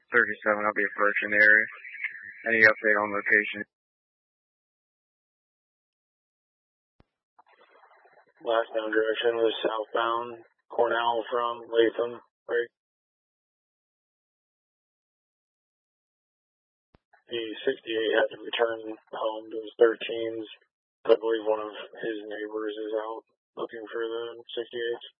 37, I'll be approaching the area. Any update on location? Last known direction was southbound Cornell from Latham, right? The 68 had to return home to his 13s. I believe one of his neighbors is out looking for the 68s.